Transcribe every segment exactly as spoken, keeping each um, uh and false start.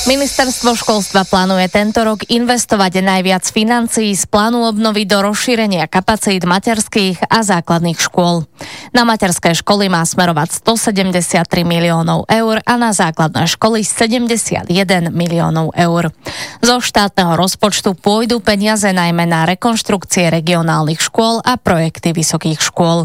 Ministerstvo školstva plánuje tento rok investovať najviac financií z plánu obnovy do rozšírenia kapacít materských a základných škôl. Na materské školy má smerovať stosedemdesiattri miliónov eur a na základné školy sedemdesiatjeden miliónov eur. Zo štátneho rozpočtu pôjdu peniaze najmä na rekonštrukcie regionálnych škôl a projekty vysokých škôl.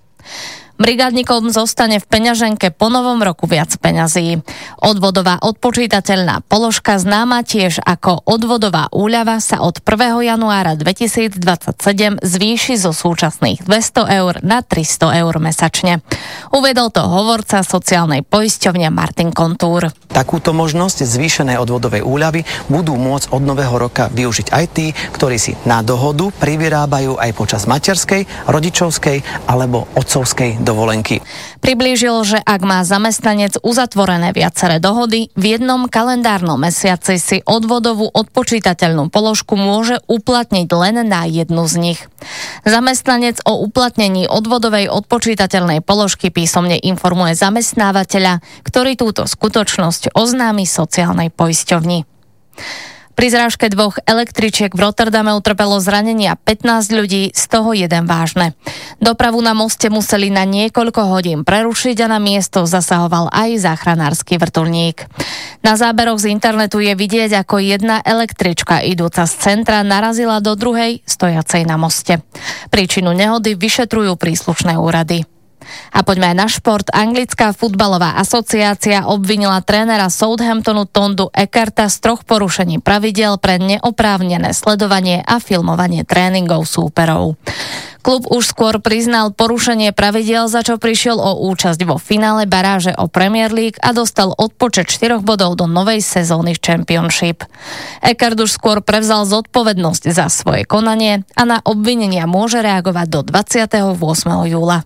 Brigádnikom zostane v peňaženke po novom roku viac peňazí. Odvodová odpočítateľná položka, známa tiež ako odvodová úľava, sa od prvého januára dvetisícdvadsaťsedem zvýši zo súčasných dvesto eur na tristo eur mesačne. Uvedol to hovorca sociálnej poisťovne Martin Kontúr. Takúto možnosť zvýšenej odvodovej úľavy budú môcť od nového roka využiť aj tí, ktorí si na dohodu privyrábajú aj počas materskej, rodičovskej alebo otcovskej dovolenky. Priblížil, že ak má zamestnanec uzatvorené viaceré dohody, v jednom kalendárnom mesiaci si odvodovú odpočítateľnú položku môže uplatniť len na jednu z nich. Zamestnanec o uplatnení odvodovej odpočítateľnej položky písomne informuje zamestnávateľa, ktorý túto skutočnosť oznámi sociálnej poisťovni. Pri zrážke dvoch električiek v Rotterdame utrpelo zranenia pätnásť ľudí, z toho jeden vážne. Dopravu na moste museli na niekoľko hodín prerušiť a na miesto zasahoval aj záchranársky vrtuľník. Na záberoch z internetu je vidieť, ako jedna električka idúca z centra narazila do druhej, stojacej na moste. Príčinu nehody vyšetrujú príslušné úrady. A poďme aj na šport. Anglická futbalová asociácia obvinila trénera Southamptonu Tondu Eckarta z troch porušení pravidiel pre neoprávnené sledovanie a filmovanie tréningov súperov. Klub už skôr priznal porušenie pravidiel, za čo prišiel o účasť vo finále baráže o Premier League a dostal odpočet štyroch bodov do novej sezóny Championship. Eckart už skôr prevzal zodpovednosť za svoje konanie a na obvinenia môže reagovať do dvadsiateho ôsmeho júla.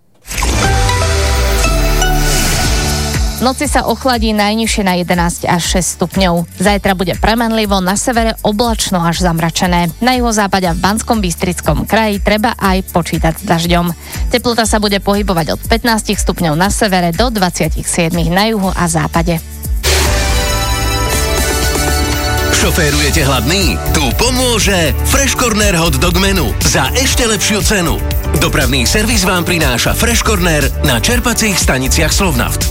V noci sa ochladí najnižšie na jedenásť až šesť stupňov. Zajtra bude premenlivo, na severe oblačno až zamračené. Na juhozápade a v Banskom-Bystrickom kraji treba aj počítať s dažďom. Teplota sa bude pohybovať od pätnásť stupňov na severe do dvadsaťsedem na juhu a západe. Šoférujete hladný? Tu pomôže Fresh Corner Hot Dog Menu za ešte lepšiu cenu. Dopravný servis vám prináša Fresh Corner na čerpacích staniciach Slovnaft.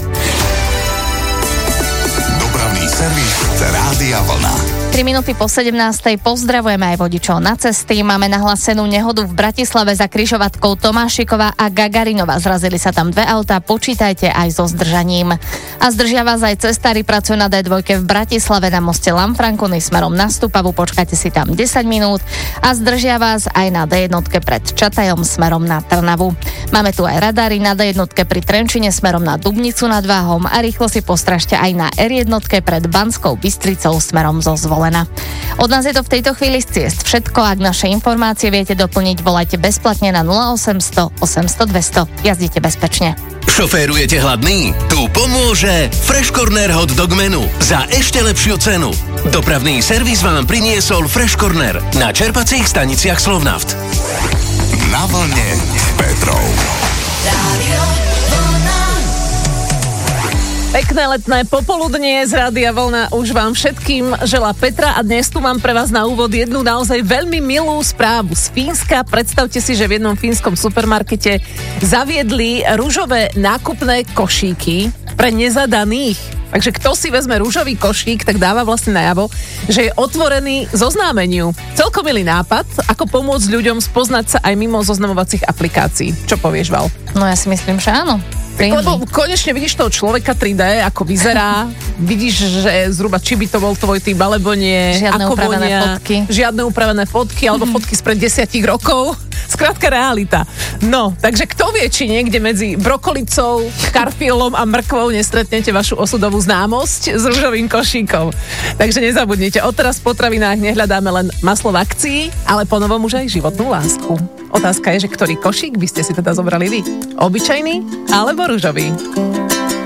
Dopravný servis Rádia Vlna. tri minúty po sedemnástej pozdravujeme aj vodičov na cesty. Máme nahlásenú nehodu v Bratislave za križovatkou Tomášiková a Gagarinova. Zrazili sa tam dve autá, počítajte aj so zdržaním. A zdržia vás aj cestári, pracujú na dé dva v Bratislave na moste Lanfranconi smerom na Stupavu, počkajte si tam desať minút a zdržia vás aj na dé jedna pred Čatajom smerom na Trnavu. Máme tu aj radary na dé jedna pri Trenčine smerom na Dubnicu nad Váhom a rýchlo si postražte aj na er jedna pred Banskou Bystricou smerom zo Zvolena. Od nás je to v tejto chvíli z ciest všetko. Ak naše informácie viete doplniť, volajte bezplatne na nula osemsto osemsto dvesto. Jazdite bezpečne. Šoférujete hladný? Tu pomôže Fresh Corner Hot Dog Menu za ešte lepšiu cenu. Dopravný servis vám priniesol Fresh Corner na čerpacích staniciach Slovnaft. Na vlne s Petrou. Pekné letné popoludnie z Rádia Vlna už vám všetkým želá Petra a dnes tu mám pre vás na úvod jednu naozaj veľmi milú správu z Fínska. Predstavte si, že v jednom fínskom supermarkete zaviedli ružové nákupné košíky pre nezadaných. Takže kto si vezme ružový košík, tak dáva vlastne najavo, že je otvorený zoznámeniu. Celkom milý nápad, ako pomôcť ľuďom spoznať sa aj mimo zoznamovacích aplikácií. Čo povieš, Val? No ja si myslím, že áno. Lebo konečne vidíš toho človeka tri dé, ako vyzerá, vidíš, že zhruba či by to bol tvoj typ, alebo nie. Žiadne ako upravené vonia, fotky. Žiadne upravené fotky, alebo fotky spred desiatich rokov. Skrátka realita. No, takže kto vie, či niekde medzi brokolicou, karfiolom a mrkvou nestretnete vašu osudovú známosť s ružovým košíkom. Takže nezabudnite, odteraz v potravinách nehľadáme len maslo v akcii, ale ponovom už aj životnú lásku. Otázka je, že ktorý košík by ste si teda zobrali vy? Obyčajný alebo ružový?